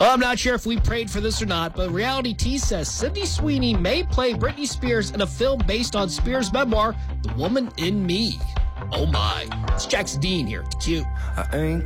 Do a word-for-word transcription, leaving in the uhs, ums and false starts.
Well, I'm not sure if we prayed for this or not, but Reality T says Sydney Sweeney may play Britney Spears in a film based on Spears' memoir, The Woman in Me. Oh my. It's Jackson Dean here at the Q. I ain't